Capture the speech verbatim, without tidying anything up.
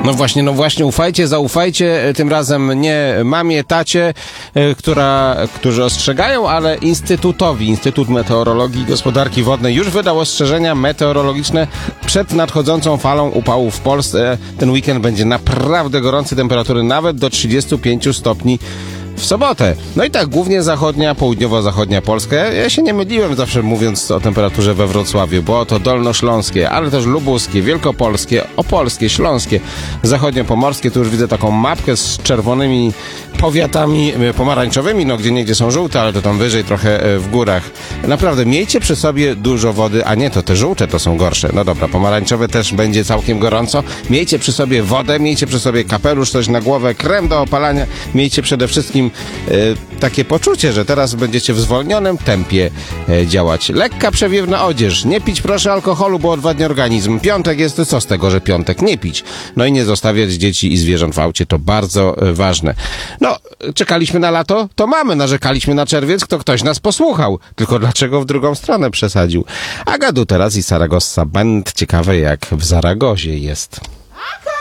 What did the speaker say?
No właśnie, no właśnie, ufajcie, zaufajcie, tym razem nie mamie, tacie, która, którzy ostrzegają, ale Instytutowi. Instytut Meteorologii i Gospodarki Wodnej już wydał ostrzeżenia meteorologiczne przed nadchodzącą falą upałów w Polsce. Ten weekend będzie naprawdę gorący, temperatury nawet do trzydziestu pięciu stopni w sobotę. No i tak, głównie zachodnia, południowo-zachodnia Polska. Ja, ja się nie myliłem zawsze mówiąc o temperaturze we Wrocławiu, bo to dolnośląskie, ale też lubuskie, wielkopolskie, opolskie, śląskie, zachodniopomorskie. Tu już widzę taką mapkę z czerwonymi powiatami pomarańczowymi, no gdzie niegdzie są żółte, ale to tam wyżej trochę w górach. Naprawdę, miejcie przy sobie dużo wody, a nie, to te żółte to są gorsze. No dobra, pomarańczowe też będzie całkiem gorąco. Miejcie przy sobie wodę, miejcie przy sobie kapelusz, coś na głowę, krem do opalania. Miejcie przede wszystkim e, takie poczucie, że teraz będziecie w zwolnionym tempie e, działać. Lekka, przewiewna odzież. Nie pić proszę alkoholu, bo odwadnia organizm. Piątek jest, co z tego, że piątek? Nie pić. No i nie zostawiać dzieci i zwierząt w aucie. To bardzo e, ważne. No, czekaliśmy na lato? To mamy. Narzekaliśmy na czerwiec, to ktoś nas posłuchał. Tylko dlaczego w drugą stronę przesadził? Agadu teraz i Saragossa Band. Ciekawe jak w Zaragozie jest.